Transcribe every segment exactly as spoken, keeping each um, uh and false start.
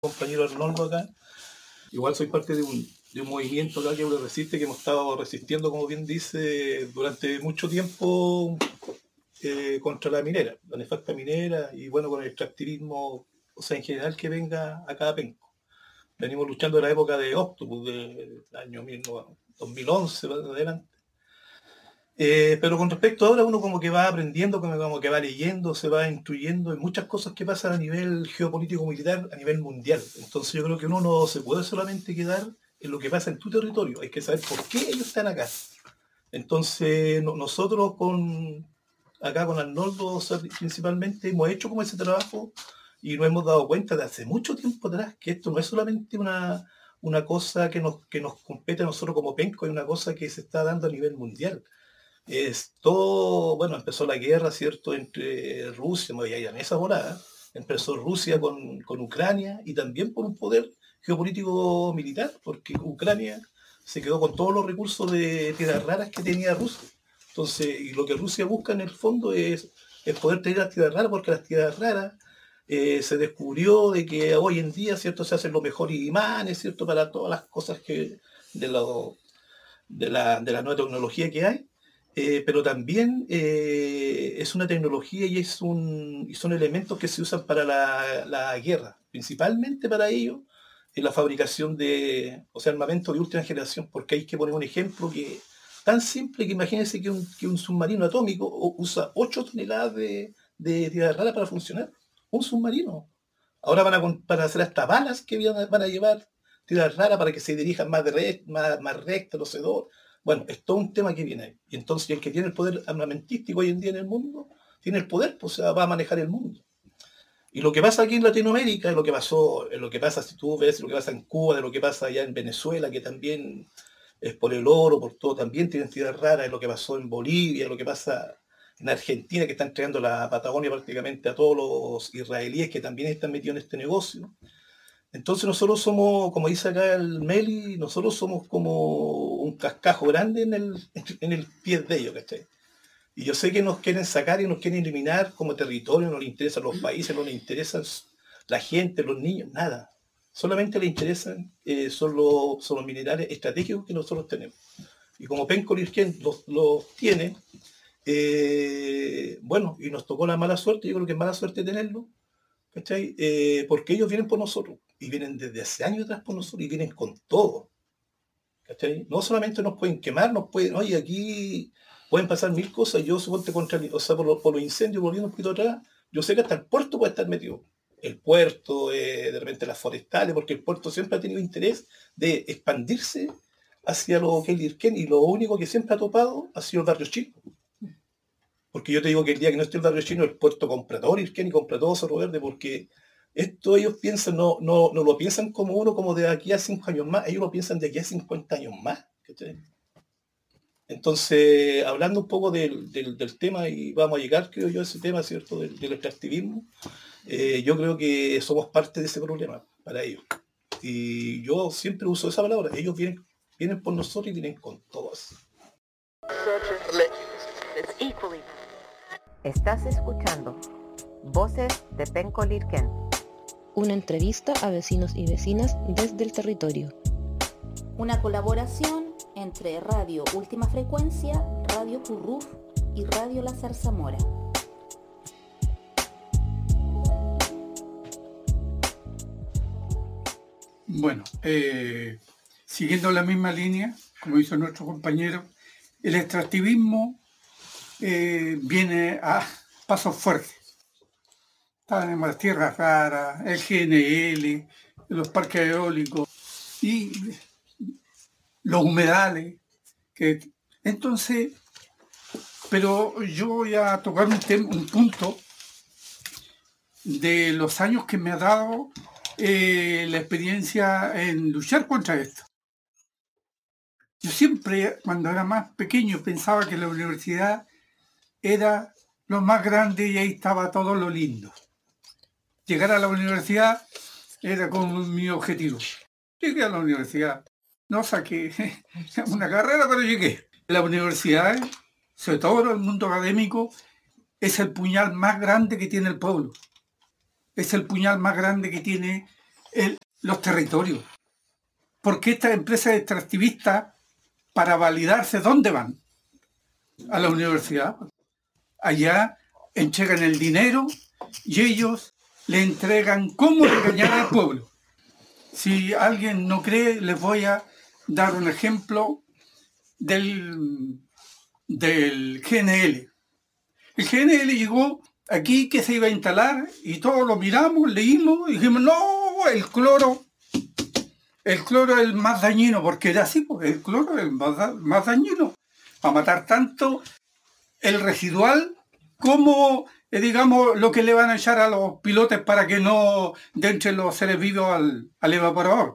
compañero Arnoldo acá. Igual soy parte de un, de un movimiento acá que resiste, que hemos estado resistiendo, como bien dice, durante mucho tiempo eh, contra la minera, la nefasta minera y bueno, con el extractivismo, o sea, en general que venga acá a Penco. Venimos luchando en la época de Octopus, del año dos mil once, adelante. Eh, pero con respecto a ahora, uno como que va aprendiendo, como, como que va leyendo, se va instruyendo en muchas cosas que pasan a nivel geopolítico militar, a nivel mundial. Entonces yo creo que uno no se puede solamente quedar en lo que pasa en tu territorio, hay que saber por qué ellos están acá. Entonces no, nosotros con acá con Arnoldo, o sea, principalmente hemos hecho como ese trabajo y nos hemos dado cuenta de hace mucho tiempo atrás que esto no es solamente una, una cosa que nos, que nos compete a nosotros como Penco, es una cosa que se está dando a nivel mundial. Es todo, bueno, empezó la guerra, ¿cierto?, entre Rusia, me voy a ir en esa volada, empezó Rusia con, con Ucrania y también por un poder geopolítico militar, porque Ucrania se quedó con todos los recursos de tierras raras que tenía Rusia. Entonces, y lo que Rusia busca en el fondo es, es poder tener las tierras raras, porque las tierras raras eh, se descubrió de que hoy en día, ¿cierto?, se hacen los mejores imanes, ¿cierto?, para todas las cosas que de, lo, de, la, de la nueva tecnología que hay. Eh, pero también eh, es una tecnología y, es un, y son elementos que se usan para la, la guerra, principalmente para ello, en la fabricación de, o sea, armamento de última generación, porque hay que poner un ejemplo que tan simple que imagínense que un, que un submarino atómico usa ocho toneladas de, de tierra rara para funcionar, un submarino. Ahora van a, para hacer hasta balas que van a, van a llevar tierra rara para que se dirijan más, de re, más, más recta, los sedor. Bueno, es todo un tema que viene ahí. Y entonces el que tiene el poder armamentístico hoy en día en el mundo, tiene el poder, pues o sea, va a manejar el mundo. Y lo que pasa aquí en Latinoamérica, es lo que pasó, es lo que pasa si tú ves lo que pasa en Cuba, de lo que pasa allá en Venezuela, que también es por el oro, por todo, también tiene entidades raras, es lo que pasó en Bolivia, lo que pasa en Argentina, que está entregando la Patagonia prácticamente a todos los israelíes que también están metidos en este negocio. Entonces nosotros somos, como dice acá el Meli, nosotros somos como un cascajo grande en el, en el pie de ellos, ¿cachai? Y yo sé que nos quieren sacar y nos quieren eliminar como territorio, no les interesan los países, no les interesan la gente, los niños, nada. Solamente les interesan eh, son, los, son los minerales estratégicos que nosotros tenemos. Y como Penco Lirquén los, los tiene, eh, bueno, y nos tocó la mala suerte, yo creo que es mala suerte tenerlo, ¿cachai? Eh, porque ellos vienen por nosotros, y vienen desde hace años atrás por nosotros, y vienen con todo, ¿cachai? No solamente nos pueden quemar, nos pueden, oye, aquí pueden pasar mil cosas, yo suponte contra, o sea, por, lo, por los incendios, volviendo un poquito atrás, yo sé que hasta el puerto puede estar metido, el puerto, eh, de repente las forestales, porque el puerto siempre ha tenido interés de expandirse hacia lo que es Lirquén, y lo único que siempre ha topado ha sido el barrio chico. Porque yo te digo que el día que no esté el barrio chino, el puerto compra todo Lirquén y compra todo Cerro Verde, porque esto ellos piensan, no, no, no lo piensan como uno como de aquí a cinco años más, ellos lo piensan de aquí a cincuenta años más. ¿Cachai? Entonces, hablando un poco del, del, del tema, y vamos a llegar, creo yo, a ese tema, ¿cierto?, del, del extractivismo, eh, yo creo que somos parte de ese problema para ellos. Y yo siempre uso esa palabra, ellos vienen, vienen por nosotros y vienen con todos. Estás escuchando Voces de Penco Lirquén, una entrevista a vecinos y vecinas desde el territorio. Una colaboración entre Radio Última Frecuencia, Radio Curruf y Radio La Zarzamora. Bueno, eh, siguiendo la misma línea, como hizo nuestro compañero, el extractivismo eh, viene a pasos fuertes. Tenemos las tierras raras, el G N L, los parques eólicos y los humedales. Que, entonces, pero yo voy a tocar un, tema, un punto de los años que me ha dado eh, la experiencia en luchar contra esto. Yo siempre, cuando era más pequeño, pensaba que la universidad era lo más grande y ahí estaba todo lo lindo. Llegar a la universidad era como mi objetivo. Llegué a la universidad. No saqué una carrera, pero llegué. La universidad, sobre todo el mundo académico, es el puñal más grande que tiene el pueblo. Es el puñal más grande que tiene el, los territorios. Porque estas empresas extractivistas, para validarse, ¿dónde van? A la universidad. Allá entregan el dinero y ellos le entregan cómo engañar al pueblo. Si alguien no cree, les voy a dar un ejemplo del, del G N L. El G N L llegó aquí que se iba a instalar y todos lo miramos, leímos y dijimos, no, el cloro, el cloro es el más dañino, porque era así, porque el cloro es el más, más dañino, para matar tanto el residual como, eh, digamos, lo que le van a echar a los pilotes para que no entren los seres vivos al, al evaporador.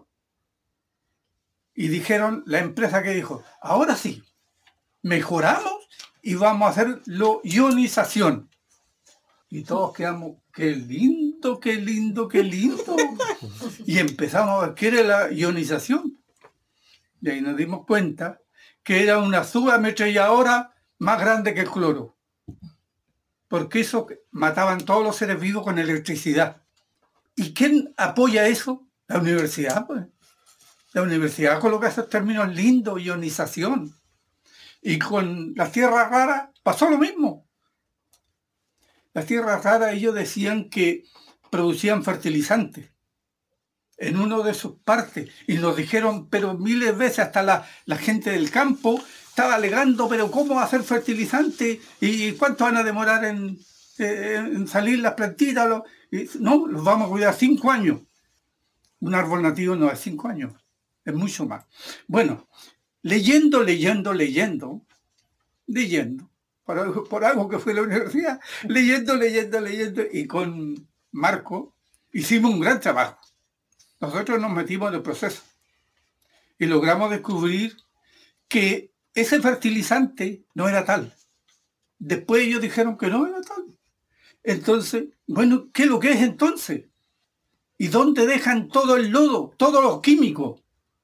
Y dijeron, la empresa que dijo, ahora sí, mejoramos y vamos a hacerlo ionización. Y todos quedamos, qué lindo, qué lindo, qué lindo. Y empezamos a ver qué era la ionización. Y ahí nos dimos cuenta que era una subametralladora más grande que el cloro. Porque eso mataban todos los seres vivos con electricidad. ¿Y quién apoya eso? La universidad, pues. La universidad coloca esos términos lindos, ionización. Y con las tierras raras pasó lo mismo. Las tierras raras, ellos decían que producían fertilizantes en una de sus partes. Y nos dijeron, pero miles de veces, hasta la, la gente del campo estaba alegando, pero ¿cómo hacer fertilizante? ¿Y cuánto van a demorar en, en salir las plantitas? Y, no, los vamos a cuidar cinco años. Un árbol nativo no es cinco años, es mucho más. Bueno, leyendo, leyendo, leyendo, leyendo, por algo, por algo que fue la universidad, leyendo, leyendo, leyendo, y con Marco hicimos un gran trabajo. Nosotros nos metimos en el proceso y logramos descubrir que ese fertilizante no era tal. Después ellos dijeron que no era tal. Entonces, bueno, ¿qué es lo que es entonces? ¿Y dónde dejan todo el lodo, todos los químicos?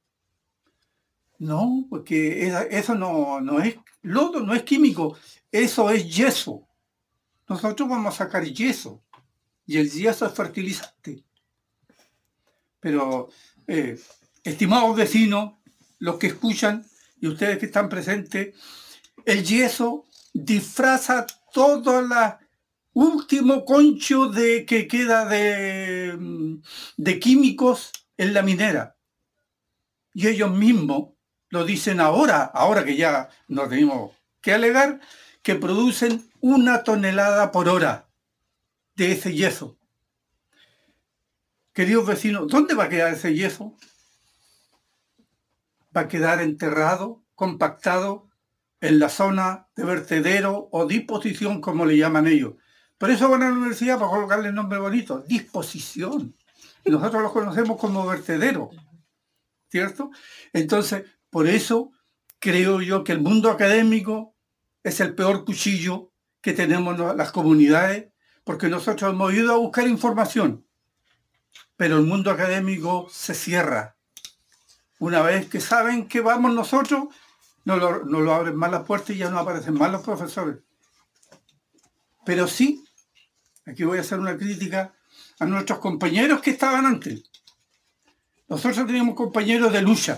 No, porque eso no, no es lodo, no es químico, eso es yeso. Nosotros vamos a sacar yeso y el yeso es fertilizante. Pero, eh, estimados vecinos, los que escuchan y ustedes que están presentes, el yeso disfraza todo el último concho de, que queda de, de químicos en la minera. Y ellos mismos lo dicen ahora, ahora que ya no tenemos que alegar, que producen una tonelada por hora de ese yeso. Queridos vecinos, ¿dónde va a quedar ese yeso? Va a quedar enterrado, compactado en la zona de vertedero o disposición, como le llaman ellos. Por eso van a la universidad para colocarle el nombre bonito, disposición. Nosotros lo conocemos como vertedero, ¿cierto? Entonces, por eso creo yo que el mundo académico es el peor cuchillo que tenemos las comunidades, porque nosotros hemos ido a buscar información, pero el mundo académico se cierra. Una vez que saben que vamos nosotros, nos lo, nos lo abren más las puertas y ya no aparecen más los profesores. Pero sí, aquí voy a hacer una crítica a nuestros compañeros que estaban antes. Nosotros teníamos compañeros de lucha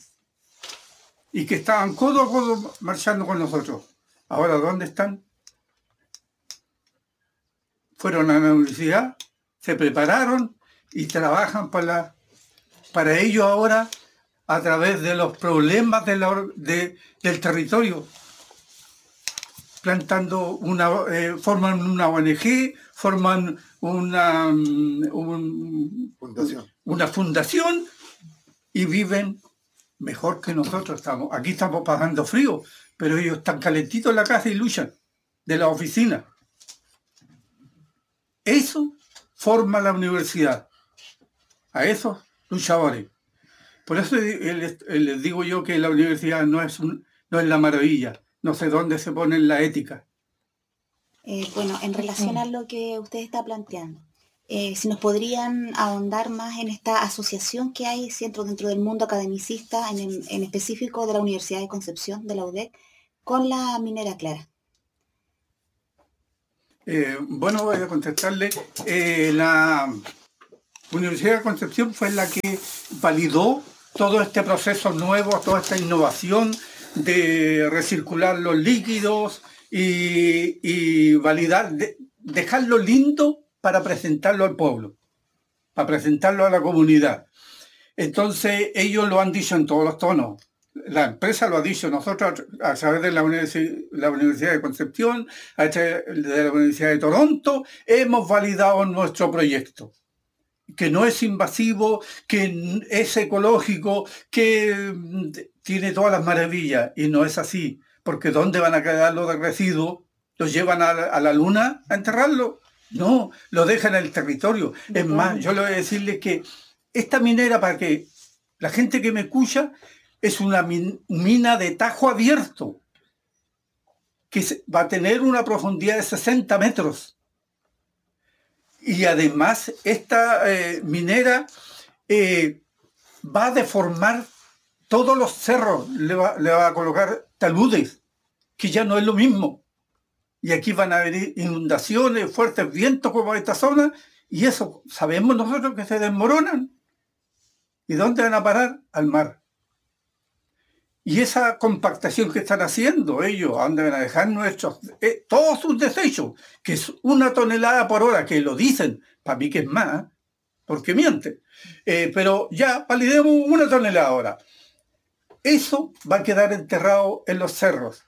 y que estaban codo a codo marchando con nosotros. Ahora, ¿dónde están? Fueron a la universidad, se prepararon y trabajan para, para ellos ahora a través de los problemas de la, de, del territorio. Plantando una, eh, forman una O N G, forman una, un, fundación. una fundación y viven mejor que nosotros. Estamos. Aquí estamos pasando frío, pero ellos están calentitos en la casa y luchan de la oficina. Eso forma la universidad, a esos luchadores. Por eso les, les digo yo que la universidad no es, un, no es la maravilla. No sé dónde se pone la ética. Eh, bueno, en relación a lo que usted está planteando, eh, si nos podrían ahondar más en esta asociación que hay dentro, dentro del mundo academicista, en, en específico de la Universidad de Concepción, de la U D E C, con la minera Clara. Eh, bueno, voy a contestarle. Eh, la, La Universidad de Concepción fue la que validó todo este proceso nuevo, toda esta innovación de recircular los líquidos y, y validar, de, dejarlo lindo para presentarlo al pueblo, para presentarlo a la comunidad. Entonces ellos lo han dicho en todos los tonos. La empresa lo ha dicho, nosotros a través de la, universi- la Universidad de Concepción, a través de la Universidad de Toronto, hemos validado nuestro proyecto, que no es invasivo, que es ecológico, que tiene todas las maravillas, y no es así, porque ¿dónde van a quedar los residuos? ¿Los llevan a la, a la luna a enterrarlo? No, lo dejan en el territorio. Es más, yo le voy a decirles que esta minera, para que la gente que me escucha, es una min- mina de tajo abierto, que se- va a tener una profundidad de sesenta metros. Y además, esta eh, minera eh, va a deformar todos los cerros, le va, le va a colocar taludes, que ya no es lo mismo. Y aquí van a venir inundaciones, fuertes vientos como esta zona, y eso sabemos nosotros que se desmoronan. ¿Y dónde van a parar? Al mar. Y esa compactación que están haciendo ellos, ¿dónde van a dejar nuestros, eh, todos sus desechos? Que es una tonelada por hora, que lo dicen, para mí que es más, ¿eh? Porque miente. Eh, pero ya, validemos una tonelada ahora. Eso va a quedar enterrado en los cerros.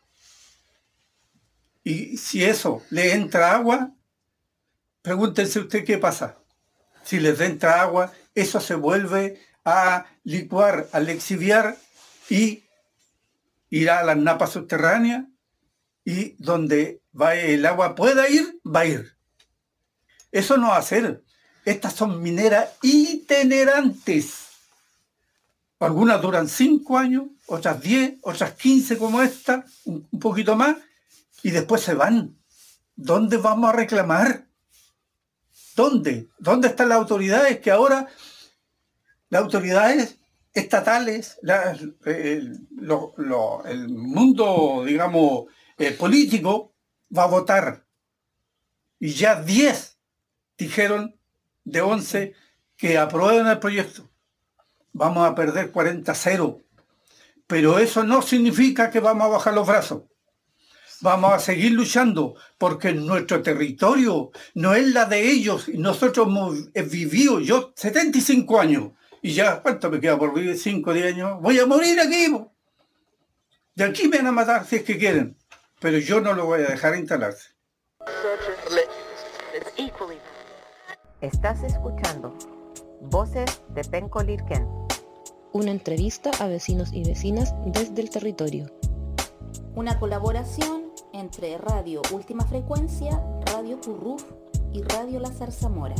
Y si eso le entra agua, pregúntense usted qué pasa. Si les entra agua, eso se vuelve a licuar, a lixiviar y irá a las napas subterráneas, y donde va el agua pueda ir, va a ir. Eso no va a ser. Estas son mineras itinerantes. Algunas duran cinco años, otras diez, otras quince como esta, un, un poquito más, y después se van. ¿Dónde vamos a reclamar? ¿Dónde? ¿Dónde están las autoridades? Que ahora las autoridades estatales, la, el, lo, lo, el mundo, digamos, eh, político, va a votar. Y ya diez dijeron de once que aprueban el proyecto. Vamos a perder cuarenta a cero. Pero eso no significa que vamos a bajar los brazos. Vamos a seguir luchando, porque nuestro territorio no es la de ellos. Y nosotros hemos vivido, yo setenta y cinco años, y ya, ¿cuánto me queda por vivir? cinco o diez años. Voy a morir aquí. De aquí me van a matar si es que quieren. Pero yo no lo voy a dejar instalarse. Estás escuchando Voces de Penco Lirquén. Una entrevista a vecinos y vecinas desde el territorio. Una colaboración entre Radio Última Frecuencia, Radio Curruf y Radio La Zarzamora.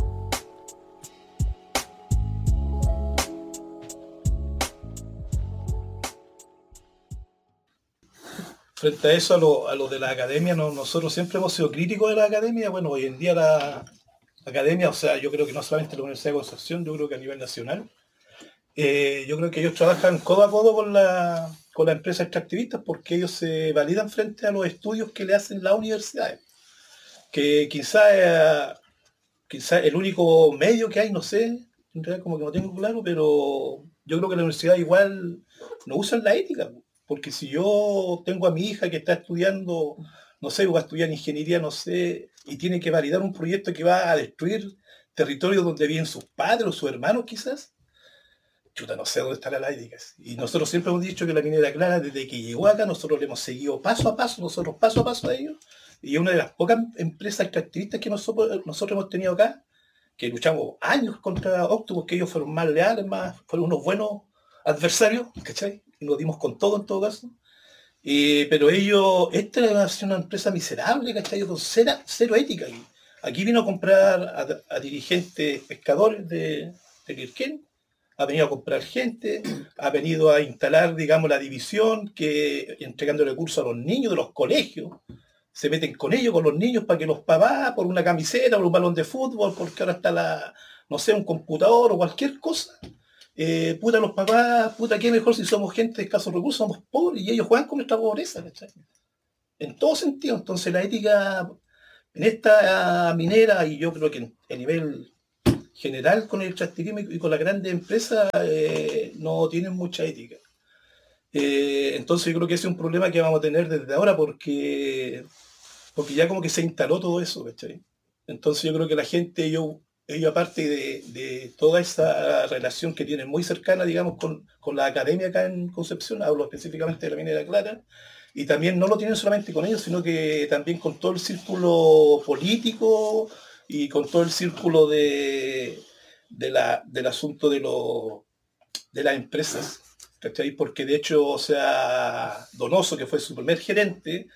Frente a eso, a lo, a lo de la academia, no, nosotros siempre hemos sido críticos de la academia. Bueno, hoy en día la academia, o sea, yo creo que no solamente la Universidad de Concepción, yo creo que a nivel nacional, eh, yo creo que ellos trabajan codo a codo con la con las empresas extractivistas, porque ellos se validan frente a los estudios que le hacen las universidades. Que quizás eh, quizá el único medio que hay, no sé, en realidad como que no tengo claro, pero yo creo que la universidad igual no usan la ética. Porque si yo tengo a mi hija que está estudiando, no sé, va a estudiar ingeniería, no sé, y tiene que validar un proyecto que va a destruir territorios donde viven sus padres o sus hermanos quizás, chuta, no sé dónde estará la ética. Y nosotros siempre hemos dicho que la minera clara, desde que llegó acá, nosotros le hemos seguido paso a paso, nosotros paso a paso a ellos, y es una de las pocas empresas extractivistas que nosotros, nosotros hemos tenido acá, que luchamos años contra Octopus, que ellos fueron más leales, más, fueron unos buenos adversarios, ¿cachai? Y nos dimos con todo en todo caso. Eh, pero ellos, esta es una empresa miserable, ¿cachai? Con cero, cero ética. Aquí. aquí vino a comprar a, a dirigentes pescadores de, de Lirquén, ha venido a comprar gente, ha venido a instalar, digamos, la división, que entregando recursos a los niños de los colegios, se meten con ellos, con los niños, para que los papás, por una camiseta, por un balón de fútbol, porque ahora está la, no sé, un computador o cualquier cosa, Eh, puta los papás, puta qué mejor si somos gente de escasos recursos, somos pobres, y ellos juegan con nuestra pobreza, ¿cachai? En todo sentido. Entonces la ética en esta minera, y yo creo que a nivel general con el extractivismo y con las grandes empresas eh, no tienen mucha ética. Eh, entonces yo creo que ese es un problema que vamos a tener desde ahora porque, porque ya como que se instaló todo eso, ¿cachai? Entonces yo creo que la gente, ellos, ellos aparte de, de toda esa relación que tienen muy cercana, digamos, con, con la academia acá en Concepción, hablo específicamente de la minera Clara, y también no lo tienen solamente con ellos, sino que también con todo el círculo político y con todo el círculo de, de la, del asunto de, lo, de las empresas, ¿cachai? Porque de hecho, o sea, Donoso, que fue su primer gerente,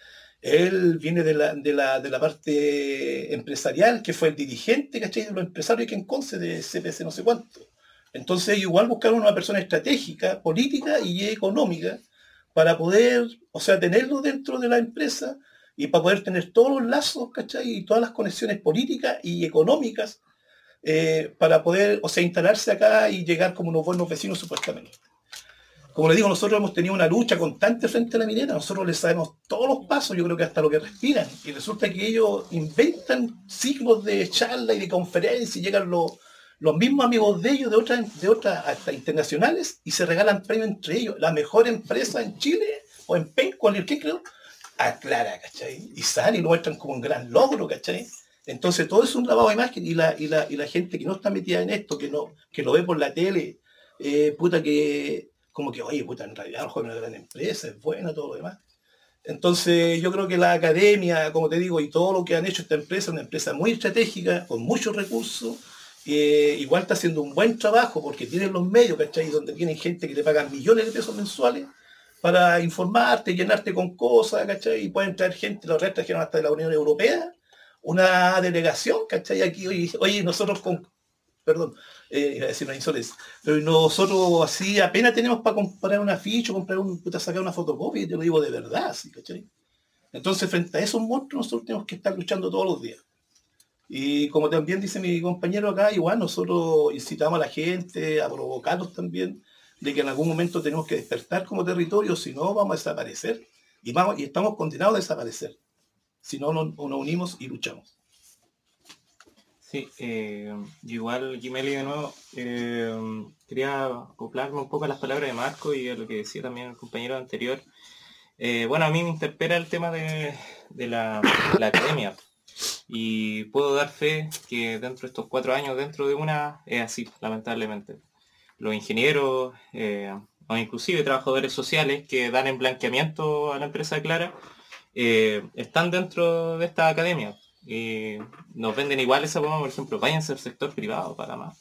él viene de la, de la, de la parte empresarial, que fue el dirigente, ¿cachai? De los empresarios que en Conce, de C P C no sé cuánto. Entonces igual buscaron una persona estratégica, política y económica, para poder, o sea, tenerlo dentro de la empresa y para poder tener todos los lazos, ¿cachai? Y todas las conexiones políticas y económicas eh, para poder, o sea, instalarse acá y llegar como unos buenos vecinos supuestamente. Como les digo, nosotros hemos tenido una lucha constante frente a la minera, nosotros les sabemos todos los pasos, yo creo que hasta lo que respiran, y resulta que ellos inventan ciclos de charla y de conferencias y llegan los, los mismos amigos de ellos, de otras, de otras hasta internacionales, y se regalan premios entre ellos. La mejor empresa en Chile, o en Penco, en ¿qué creo? Aclara, ¿cachai? Y sale y lo muestran como un gran logro, ¿cachai? Entonces todo es un lavado de imagen, y la, y la, y la gente que no está metida en esto, que no, que lo ve por la tele, eh, puta que, como que, oye, puta, en realidad a lo mejor es una gran empresa, es buena, todo lo demás. Entonces yo creo que la academia, como te digo, y todo lo que han hecho esta empresa, una empresa muy estratégica, con muchos recursos, eh, igual está haciendo un buen trabajo porque tienen los medios, ¿cachai? Donde tienen gente que le pagan millones de pesos mensuales para informarte, llenarte con cosas, ¿cachai? Y pueden traer gente, los restos trajeron hasta de la Unión Europea, una delegación, ¿cachai? Aquí, oye, oye nosotros con, perdón, eh, iba a decir una insolencia, pero nosotros así apenas tenemos para comprar un afiche, comprar un, puta, sacar una fotocopia, y te lo digo de verdad, ¿sí? ¿Cachai? Entonces, frente a esos monstruos, nosotros tenemos que estar luchando todos los días. Y como también dice mi compañero acá, igual nosotros incitamos a la gente a provocarlos también, de que en algún momento tenemos que despertar como territorio, si no vamos a desaparecer. Y, vamos, y estamos condenados a desaparecer, si no nos, nos unimos y luchamos. Sí, eh, igual Gimeli de nuevo, eh, quería acoplarme un poco a las palabras de Marco y a lo que decía también el compañero anterior. Eh, bueno, a mí me interpela el tema de, de la, la academia, y puedo dar fe que dentro de estos cuatro años, dentro de una, es así, lamentablemente. Los ingenieros, eh, o inclusive trabajadores sociales que dan emblanqueamiento a la empresa Clara, eh, están dentro de esta academia. Y nos venden igual esa forma, por ejemplo, váyanse al sector privado para más.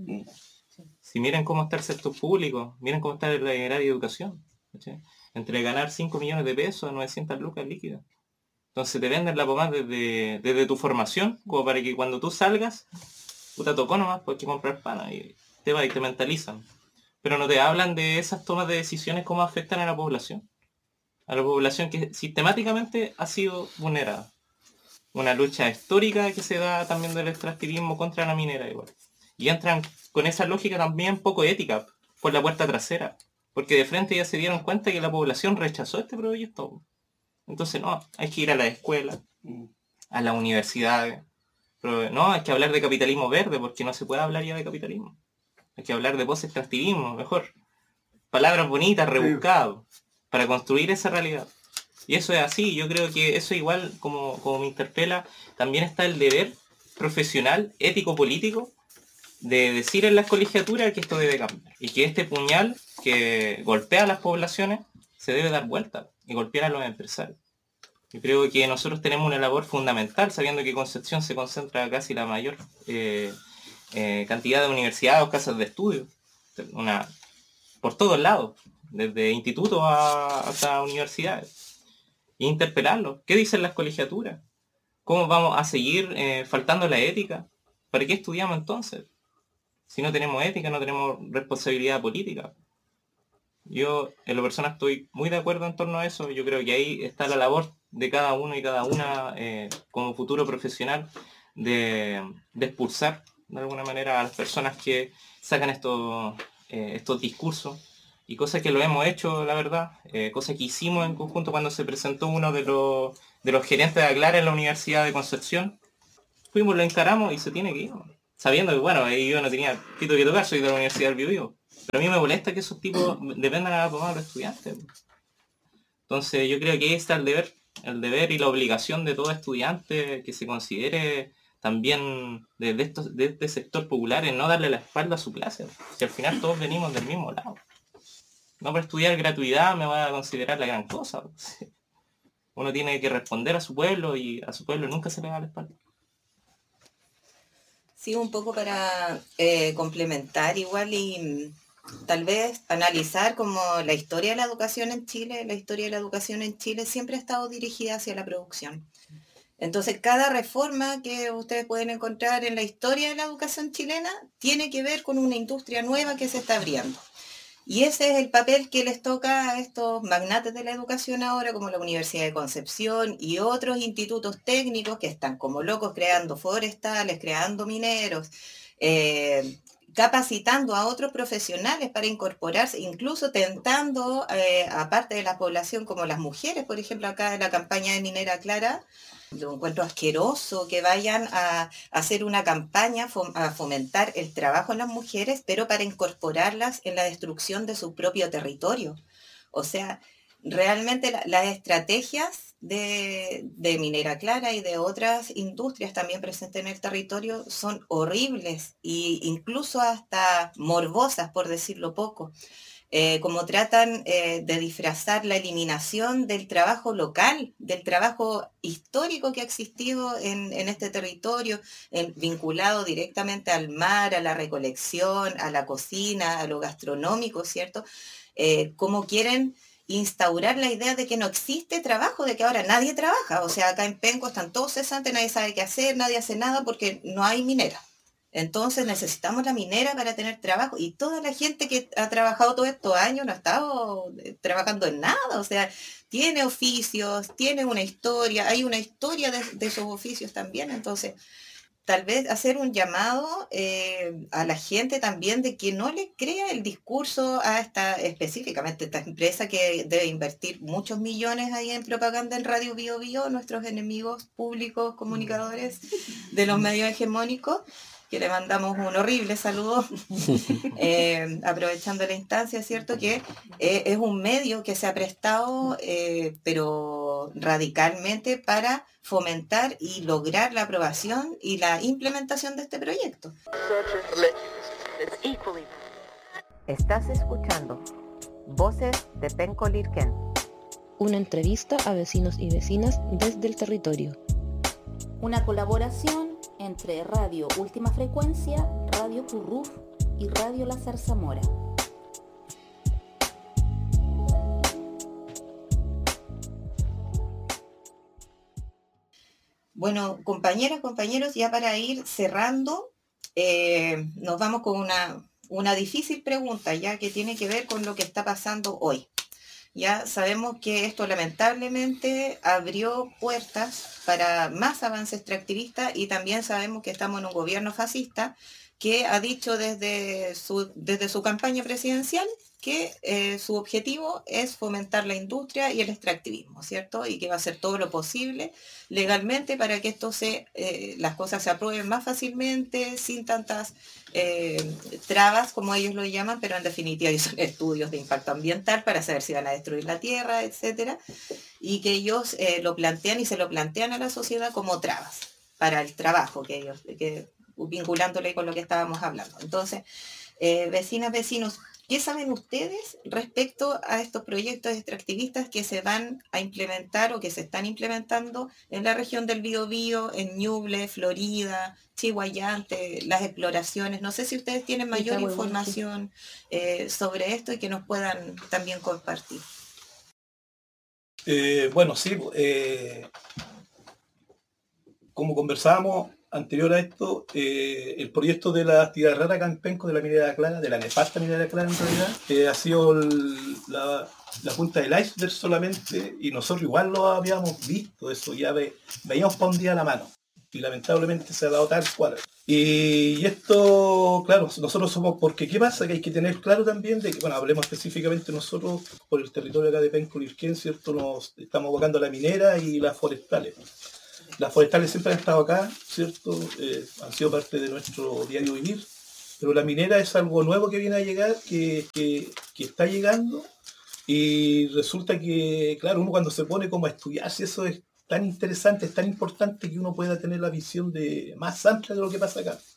Si miren cómo está el sector público, miren cómo está el área de educación, ¿sí? Entre ganar cinco millones de pesos a novecientas lucas líquidas. Entonces te venden la pomada desde, desde tu formación, como para que cuando tú salgas, puta tocó nomás, pues hay que comprar pana y te va y te mentalizan. Pero no te hablan de esas tomas de decisiones, cómo afectan a la población. A la población que sistemáticamente ha sido vulnerada. Una lucha histórica que se da también del extractivismo contra la minera igual. Y entran con esa lógica también poco ética, por la puerta trasera. Porque de frente ya se dieron cuenta que la población rechazó este proyecto. Entonces no, hay que ir a la escuela, a las universidades. Pero no, hay que hablar de capitalismo verde, porque no se puede hablar ya de capitalismo. Hay que hablar de post-extractivismo, mejor. Palabras bonitas, rebuscadas, para construir esa realidad. Y eso es así, yo creo que eso igual, como, como me interpela, también está el deber profesional, ético-político, de decir en las colegiaturas que esto debe cambiar. Y que este puñal que golpea a las poblaciones se debe dar vuelta y golpear a los empresarios. Yo creo que nosotros tenemos una labor fundamental, sabiendo que Concepción se concentra casi la mayor eh, eh, cantidad de universidades o casas de estudio, una, por todos lados, desde institutos a, hasta universidades. E interpelarlos. ¿Qué dicen las colegiaturas? ¿Cómo vamos a seguir eh, faltando la ética? ¿Para qué estudiamos entonces? Si no tenemos ética, no tenemos responsabilidad política. Yo, en lo personal, estoy muy de acuerdo en torno a eso. Yo creo que ahí está la labor de cada uno y cada una, eh, como futuro profesional, de, de expulsar, de alguna manera, a las personas que sacan estos, eh, estos discursos. Y cosas que lo hemos hecho, la verdad, eh, cosas que hicimos en conjunto cuando se presentó uno de los, de los gerentes de Aclara en la Universidad de Concepción. Fuimos, lo encaramos y se tiene que ir. sabiendo que, bueno, ahí yo no tenía pito que tocar, soy de la Universidad del Biobío. Pero a mí me molesta que esos tipos dependan a tomar a los estudiantes. Entonces yo creo que ahí está el deber, el deber y la obligación de todo estudiante que se considere también de, de, estos, de este sector popular en no darle la espalda a su clase. Si al final todos venimos del mismo lado. No por estudiar gratuidad me va a considerar la gran cosa. Uno tiene que responder a su pueblo y a su pueblo nunca se le da la espalda. Sí, un poco para eh, complementar igual y tal vez analizar como la historia de la educación en Chile. La historia de la educación en Chile siempre ha estado dirigida hacia la producción. Entonces, cada reforma que ustedes pueden encontrar en la historia de la educación chilena tiene que ver con una industria nueva que se está abriendo. Y ese es el papel que les toca a estos magnates de la educación ahora, como la Universidad de Concepción y otros institutos técnicos que están como locos creando forestales, creando mineros, eh, capacitando a otros profesionales para incorporarse, incluso tentando, eh, aparte de la población, como las mujeres, por ejemplo, acá en la campaña de Minera Clara, lo encuentro asqueroso que vayan a hacer una campaña a fomentar el trabajo en las mujeres, pero para incorporarlas en la destrucción de su propio territorio. O sea, realmente la, las estrategias de, de Minera Clara y de otras industrias también presentes en el territorio son horribles e incluso hasta morbosas, por decirlo poco. Eh, como tratan eh, de disfrazar la eliminación del trabajo local, del trabajo histórico que ha existido en, en este territorio, en, vinculado directamente al mar, a la recolección, a la cocina, a lo gastronómico, ¿cierto? Eh, como quieren instaurar la idea de que no existe trabajo, de que ahora nadie trabaja. O sea, acá en Penco están todos cesantes, nadie sabe qué hacer, nadie hace nada porque no hay minera. Entonces necesitamos la minera para tener trabajo y toda la gente que ha trabajado todos estos años no ha estado trabajando en nada, o sea, tiene oficios, tiene una historia, hay una historia de, de esos oficios también, entonces tal vez hacer un llamado eh, a la gente también de que no le crea el discurso a esta, específicamente esta empresa que debe invertir muchos millones ahí en propaganda en Radio Bio Bio, nuestros enemigos públicos, comunicadores de los medios hegemónicos, que le mandamos un horrible saludo, eh, aprovechando la instancia, ¿cierto? Que eh, es un medio que se ha prestado, eh, pero radicalmente para fomentar y lograr la aprobación y la implementación de este proyecto. Estás escuchando Voces de Penco Lirquén. Una entrevista a vecinos y vecinas desde el territorio. Una colaboración entre Radio Última Frecuencia, Radio Curruf y Radio La Zarzamora. Bueno, compañeras, compañeros, ya para ir cerrando, eh, nos vamos con una, una difícil pregunta, ya que tiene que ver con lo que está pasando hoy. Ya sabemos que esto lamentablemente abrió puertas para más avance extractivista y también sabemos que estamos en un gobierno fascista que ha dicho desde su, desde su campaña presidencial que eh, su objetivo es fomentar la industria y el extractivismo, ¿cierto? Y que va a hacer todo lo posible legalmente para que esto se, eh, las cosas se aprueben más fácilmente, sin tantas eh, trabas, como ellos lo llaman, pero en definitiva son estudios de impacto ambiental para saber si van a destruir la tierra, etcétera, y que ellos eh, lo plantean y se lo plantean a la sociedad como trabas para el trabajo que ellos, que, vinculándole con lo que estábamos hablando. Entonces, eh, vecinas, vecinos, ¿qué saben ustedes respecto a estos proyectos extractivistas que se van a implementar o que se están implementando en la región del Biobío, en Ñuble, Florida, Chihuayante, las exploraciones? No sé si ustedes tienen mayor información eh, sobre esto y que nos puedan también compartir. Eh, bueno, sí, eh, como conversábamos anterior a esto, eh, el proyecto de la actividad rara acá en Penco de la minera clara, de la nefasta minera clara en realidad, eh, ha sido el, la, la punta del iceberg solamente, y nosotros igual lo habíamos visto, eso ya ve, veíamos para un día a la mano, y lamentablemente se ha dado tal cual. Y, y esto, claro, nosotros somos, porque ¿qué pasa? Que hay que tener claro también de que, bueno, hablemos específicamente nosotros por el territorio acá de Penco Lirquén, ¿cierto? Nos estamos abocando a la minera y las forestales. las forestales siempre han estado acá, ¿cierto? Eh, han sido parte de nuestro diario vivir, pero la minera es algo nuevo que viene a llegar, que, que, que está llegando, y resulta que, claro, uno cuando se pone como a estudiar, si eso es tan interesante, es tan importante que uno pueda tener la visión de más amplia de lo que pasa acá.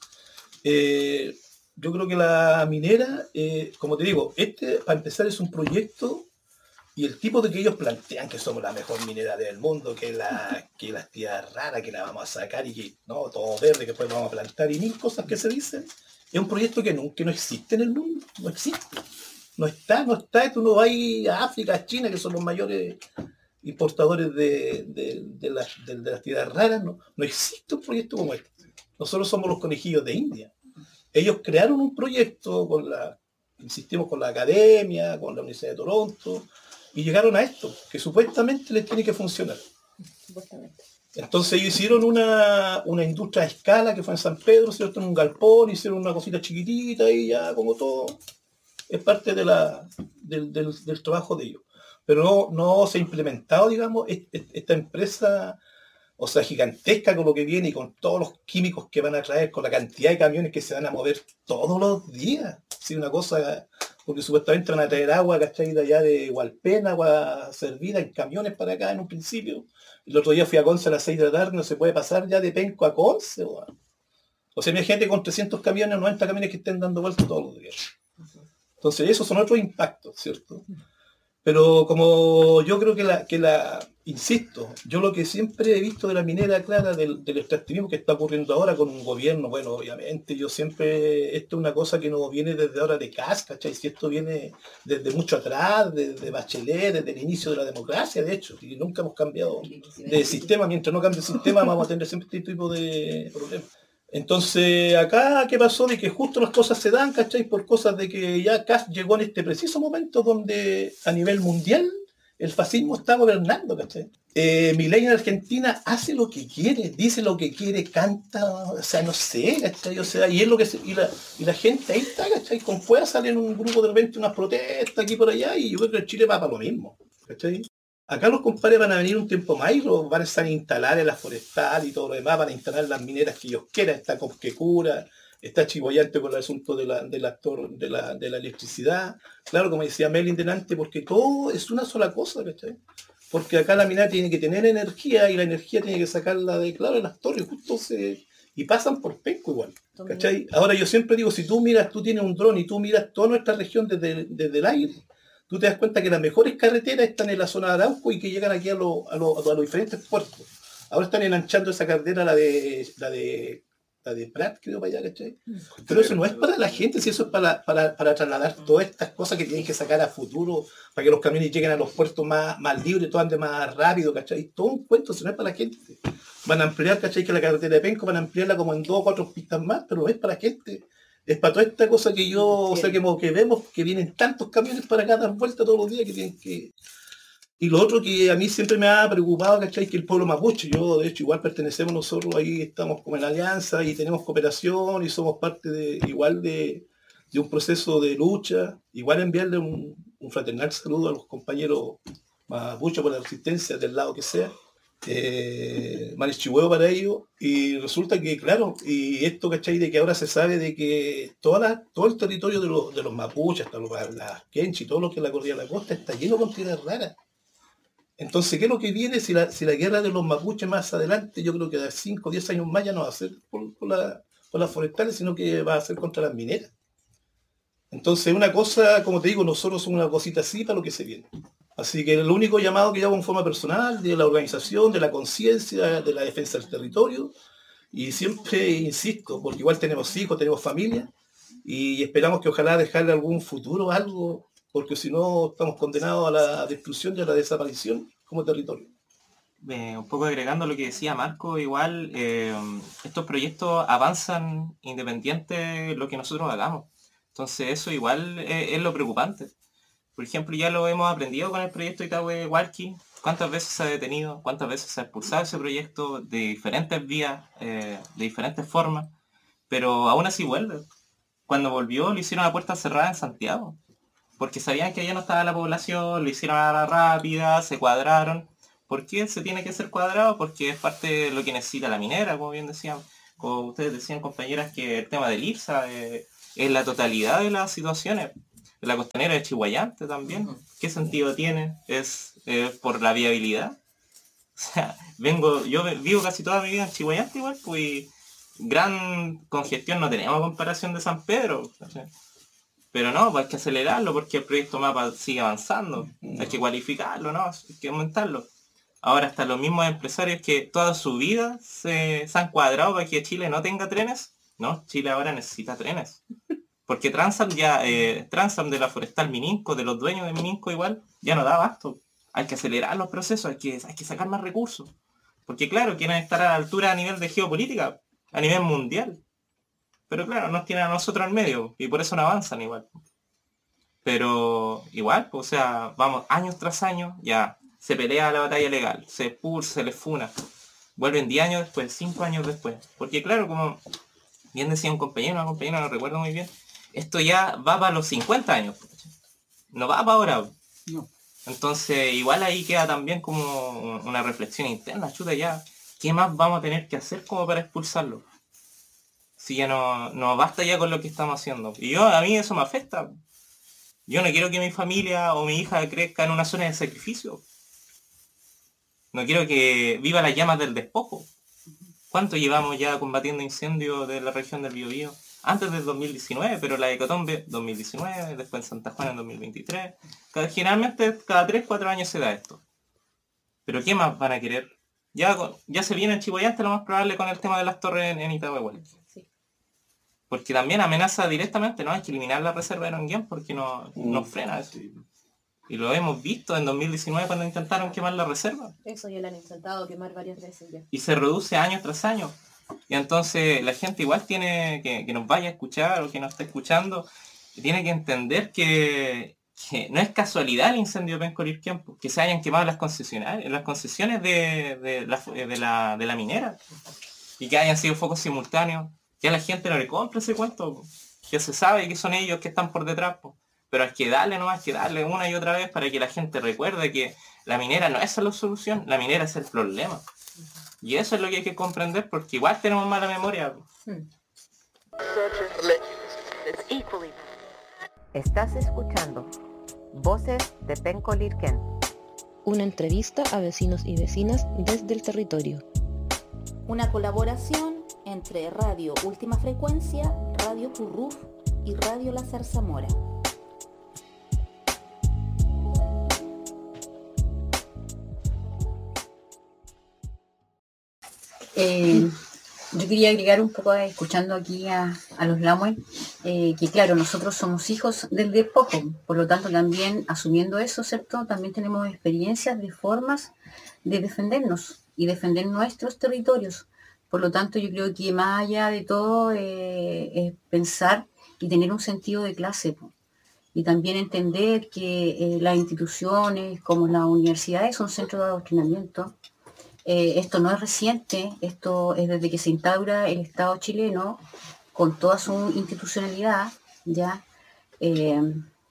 Eh, yo creo que la minera, eh, como te digo, este, para empezar, es un proyecto. Y el tipo de que ellos plantean que somos la mejor minera del mundo, que la que las tierras raras, que la vamos a sacar y que no, todo verde, que después vamos a plantar y mil cosas que se dicen, es un proyecto que no, que no existe en el mundo, no existe. No está, no está, tú no vas a África, a China, que son los mayores importadores de, de, de, las, de, de las tierras raras, no, no existe un proyecto como este. Nosotros somos los conejillos de India. Ellos crearon un proyecto con la, insistimos, con la academia, con la Universidad de Toronto, y llegaron a esto, que supuestamente les tiene que funcionar. Supuestamente. Entonces ellos hicieron una, una industria a escala que fue en San Pedro, ¿cierto? En un galpón, hicieron una cosita chiquitita y ya como todo. Es parte de la, del, del, del trabajo de ellos. Pero no, no se ha implementado, digamos, esta empresa, o sea, gigantesca con lo que viene y con todos los químicos que van a traer, con la cantidad de camiones que se van a mover todos los días. Sí, una cosa... porque supuestamente van a traer agua, ¿cachai? De allá de Hualpena, agua servida en camiones para acá en un principio. El otro día fui a Conce a las seis de la tarde, no se puede pasar ya de Penco a Conce. O, o sea, imagínate con trescientos camiones, noventa camiones que estén dando vueltas todos los días. Entonces, esos son otros impactos, ¿cierto? Pero como yo creo que la, que la, insisto, yo lo que siempre he visto de la minera clara, del, del extractivismo que está ocurriendo ahora con un gobierno, bueno, obviamente yo siempre, esto es una cosa que no viene desde ahora de Casca, ¿cachai? Si esto viene desde mucho atrás, desde Bachelet, desde el inicio de la democracia, de hecho, y nunca hemos cambiado de sistema, mientras no cambie el sistema vamos a tener siempre este tipo de problemas. Entonces, acá, ¿qué pasó? De que justo las cosas se dan, ¿cachai? Por cosas de que ya Kast llegó en este preciso momento donde a nivel mundial el fascismo está gobernando, ¿cachai? Eh, Milei en Argentina hace lo que quiere, dice lo que quiere, canta, o sea, no sé, ¿cachai? O sea, y es lo que se, y, la, y la gente ahí está, ¿cachai? Con fuerza salen un grupo de repente, unas protestas aquí por allá, y yo creo que Chile va para lo mismo, ¿cachai? Acá los compadres van a venir un tiempo más y los van a estar a instalar en la forestal y todo lo demás, van a instalar las mineras que ellos quieran, está Cosquecura, está Chiboyante con el asunto de la, del actor, de la, de la electricidad, claro, como decía Melin delante, porque todo es una sola cosa, ¿cachai? Porque acá la minera tiene que tener energía y la energía tiene que sacarla de, claro, de las torres, justo se, y pasan por Penco igual, ¿cachai? Ahora yo siempre digo, si tú miras, tú tienes un dron y tú miras toda nuestra región desde, desde el aire, tú te das cuenta que las mejores carreteras están en la zona de Arauco y que llegan aquí a, lo, a, lo, a los diferentes puertos. Ahora están enanchando esa carretera, la de la de, la de Prat, creo, para allá, ¿cachai? Pero eso no es para la gente, si eso es para, para, para trasladar todas estas cosas que tienen que sacar a futuro, para que los camiones lleguen a los puertos más, más libres, todo ande más rápido, ¿cachai? Todo un cuento, si no es para la gente. Van a ampliar, ¿cachai? Que la carretera de Penco van a ampliarla como en dos o cuatro pistas más, pero no es para la gente. Es para toda esta cosa que yo, o sea, que, que vemos que vienen tantos camiones para acá, dar vueltas todos los días que tienen que... Y lo otro que a mí siempre me ha preocupado, ¿cachai? Que el pueblo mapuche, yo de hecho igual pertenecemos nosotros, ahí estamos como en alianza y tenemos cooperación y somos parte de igual de, de un proceso de lucha, igual enviarle un, un fraternal saludo a los compañeros mapuche por la resistencia del lado que sea. Eh, Marichihueo para ellos, y resulta que, claro, y esto, ¿cachai? De que ahora se sabe de que toda la, todo el territorio de los, de los mapuches, hasta los, las Kenchi, todo lo que es la cordillera de la costa, está lleno con tierras raras. Entonces, ¿qué es lo que viene? Si la, si la guerra de los mapuches más adelante, yo creo que de cinco o diez años más ya no va a ser por, por, la, por las forestales, sino que va a ser contra las mineras. Entonces, una cosa, como te digo, nosotros somos una cosita así para lo que se viene. Así que el único llamado que yo hago en forma personal, de la organización, de la conciencia, de la defensa del territorio, y siempre insisto, porque igual tenemos hijos, tenemos familia, y esperamos que ojalá dejarle algún futuro, algo, porque si no estamos condenados a la destrucción y a la desaparición como territorio. Eh, un poco agregando lo que decía Marco, igual eh, estos proyectos avanzan independiente de lo que nosotros hagamos. Entonces eso igual es, es lo preocupante. Por ejemplo, ya lo hemos aprendido con el proyecto Itahue Hualqui, cuántas veces se ha detenido, cuántas veces se ha expulsado ese proyecto de diferentes vías, eh, de diferentes formas, pero aún así vuelve. Cuando volvió lo hicieron a puerta cerrada en Santiago, porque sabían que allá no estaba la población, lo hicieron a la rápida, se cuadraron, ¿Por qué se tiene que hacer cuadrado? Porque es parte de lo que necesita la minera, como bien decían, como ustedes decían, compañeras, que el tema del IRSA eh, es la totalidad de las situaciones. La costanera de Chihuayante también, uh-huh. ¿Qué sentido tiene? ¿Es eh, por la viabilidad? O sea, vengo, yo vivo casi toda mi vida en Chihuayante igual, pues gran congestión no tenemos a comparación de San Pedro. O sea, pero no, pues hay que acelerarlo porque el proyecto MAPA sigue avanzando. Uh-huh. Hay que cualificarlo, ¿no? Hay que aumentarlo. Ahora hasta los mismos empresarios que toda su vida se, se han cuadrado para que Chile no tenga trenes. No, Chile ahora necesita trenes. Porque Transam ya, eh, Transam de la Forestal Mininco, de los dueños de Mininco igual, ya no da abasto. Hay que acelerar los procesos, hay que, hay que sacar más recursos. Porque claro, quieren estar a la altura a nivel de geopolítica, a nivel mundial. Pero claro, nos tienen a nosotros en medio y por eso no avanzan igual. Pero igual, pues, o sea, vamos años tras años, ya se pelea la batalla legal, se expulsa, se les funa. Vuelven diez años después, cinco años después. Porque claro, como bien decía un compañero, una compañera, no recuerdo muy bien, esto ya va para los cincuenta años. No va para ahora. No. Entonces, igual ahí queda también como una reflexión interna, chuta ya, ¿qué más vamos a tener que hacer como para expulsarlo? Si ya no, no basta ya con lo que estamos haciendo. Y yo, a mí eso me afecta. Yo no quiero que mi familia o mi hija crezca en una zona de sacrificio. No quiero que viva las llamas del despojo. ¿Cuánto llevamos ya combatiendo incendios de la región del Biobío? Antes del dos mil diecinueve, pero la Hecatombe dos mil diecinueve, después en Santa Juana en dos mil veintitrés. Cada, generalmente cada tres cuatro años se da esto. Pero ¿qué más van a querer? Ya, ya se viene en Chihuayante lo más probable con el tema de las torres en, en Itahuahuel. Sí. Porque también amenaza directamente, ¿no? Hay que eliminar la reserva de Longuén porque no, mm. nos frena eso. Y lo hemos visto en dos mil diecinueve cuando intentaron quemar la reserva. Eso ya lo han intentado quemar varias veces ya. Y se reduce año tras año. Y entonces la gente igual tiene que, que nos vaya a escuchar o que nos esté escuchando, tiene que entender que, que no es casualidad el incendio de Penco Lirquén, que se hayan quemado las concesiones, las concesiones de, de, la, de, la, de la minera y que hayan sido focos simultáneos. Ya la gente no le compra ese cuento, ya se sabe que son ellos que están por detrás, pero hay que darle nomás, hay que darle una y otra vez para que la gente recuerde que la minera no es la solución, la minera es el problema. Y eso es lo que hay que comprender porque igual tenemos mala memoria. Hmm. Estás escuchando Voces de Penco Lirquén. Una entrevista a vecinos y vecinas desde el territorio. Una colaboración entre Radio Última Frecuencia, Radio Curruf y Radio La Zarzamora. Eh, yo quería agregar un poco, escuchando aquí a, a los Lamue, eh, que claro, nosotros somos hijos del despojo, por lo tanto también asumiendo eso, ¿cierto? También tenemos experiencias de formas de defendernos y defender nuestros territorios. Por lo tanto, yo creo que más allá de todo eh, es pensar y tener un sentido de clase, po. Y también entender que eh, las instituciones como las universidades son centros de adoctrinamiento. Eh, esto no es reciente, esto es desde que se instaura el Estado chileno con toda su institucionalidad, ya. Eh,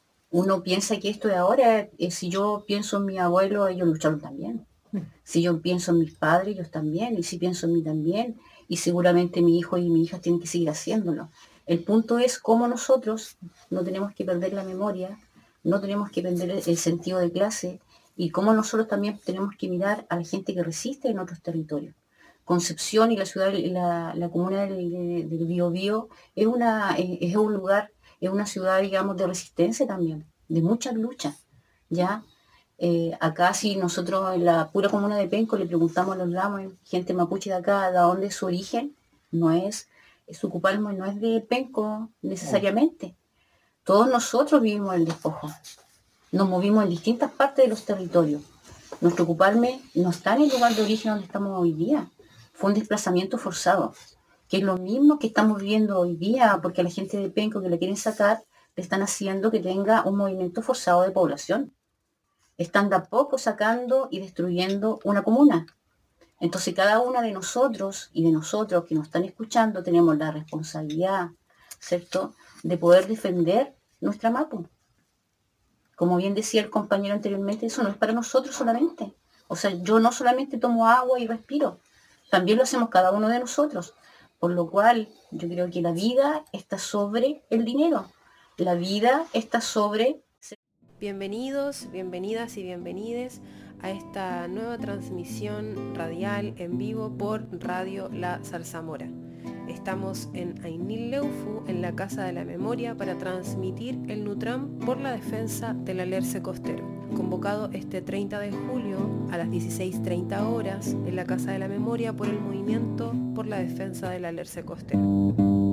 uno piensa que esto de ahora, eh, si yo pienso en mi abuelo, ellos lucharon también. Si yo pienso en mis padres, ellos también, y si pienso en mí también, y seguramente mi hijo y mi hija tienen que seguir haciéndolo. El punto es cómo nosotros no tenemos que perder la memoria, no tenemos que perder el sentido de clase, y cómo nosotros también tenemos que mirar a la gente que resiste en otros territorios. Concepción y la ciudad, la, la comuna del, del Biobío es, una, es un lugar, es una ciudad, digamos, de resistencia también, de muchas luchas, ¿ya? Eh, acá si nosotros en la pura comuna de Penco le preguntamos a los Lamue, gente mapuche de acá, ¿de dónde es su origen? No es, su Cupalmo no es de Penco necesariamente. Todos nosotros vivimos el despojo. Nos movimos en distintas partes de los territorios. Nuestro Cupalme no está en el lugar de origen donde estamos hoy día. Fue un desplazamiento forzado, que es lo mismo que estamos viviendo hoy día, porque a la gente de Penco que le quieren sacar, le están haciendo que tenga un movimiento forzado de población. Están de a poco sacando y destruyendo una comuna. Entonces cada una de nosotros y de nosotros que nos están escuchando tenemos la responsabilidad, ¿cierto?, de poder defender nuestra Mapu. Como bien decía el compañero anteriormente, eso no es para nosotros solamente. O sea, yo no solamente tomo agua y respiro, también lo hacemos cada uno de nosotros. Por lo cual, yo creo que la vida está sobre el dinero. La vida está sobre... Bienvenidos, bienvenidas y bienvenides a esta nueva transmisión radial en vivo por Radio La Zarzamora. Estamos en Ainil Leufu, en la Casa de la Memoria, para transmitir el Nutram por la defensa del alerce costero, convocado este treinta de julio a las dieciséis treinta horas en la Casa de la Memoria por el Movimiento por la Defensa del Alerce Costero.